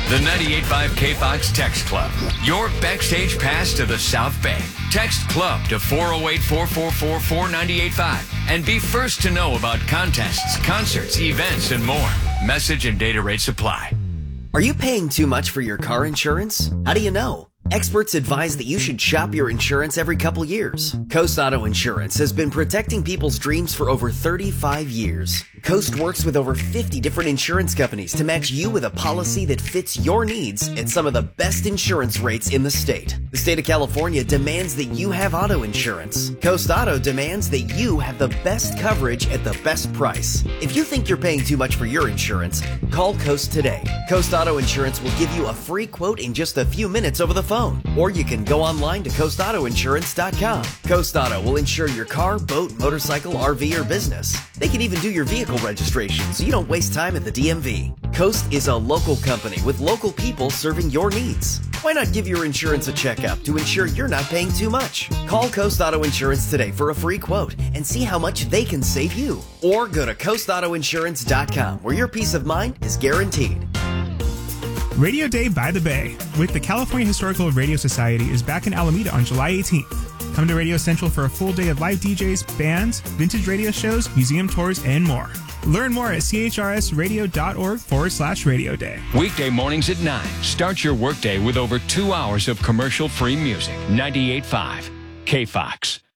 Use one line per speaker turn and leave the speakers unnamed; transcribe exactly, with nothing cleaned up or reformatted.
The ninety-eight point five K Fox Text Club. Your backstage pass to the South Bay. Text Club to four oh eight, four four four, four nine eight five and be first to know about contests, concerts, events, and more. Message and data rates apply.
Are you paying too much for your car insurance? How do you know? Experts advise that you should shop your insurance every couple years. Coast Auto Insurance has been protecting people's dreams for over thirty-five years. Coast works with over fifty different insurance companies to match you with a policy that fits your needs at some of the best insurance rates in the state. The state of California demands that you have auto insurance. Coast Auto demands that you have the best coverage at the best price. If you think you're paying too much for your insurance, call Coast today. Coast Auto Insurance will give you a free quote in just a few minutes over the phone. Or you can go online to coast auto insurance dot com. Coast Auto will insure your car, boat, motorcycle, R V, or business. They can even do your vehicle registration so you don't waste time at the D M V. Coast is a local company with local people serving your needs. Why not give your insurance a checkup to ensure you're not paying too much? Call Coast Auto Insurance today for a free quote and see how much they can save you. Or go to coast auto insurance dot com where your peace of mind is guaranteed.
Radio Day by the Bay with the California Historical Radio Society is back in Alameda on July eighteenth. Come to Radio Central for a full day of live D Js, bands, vintage radio shows, museum tours, and more. Learn more at chrsradio.org forward slash radio day.
Weekday mornings at nine. Start your workday with over two hours of commercial-free music. ninety-eight point five K Fox.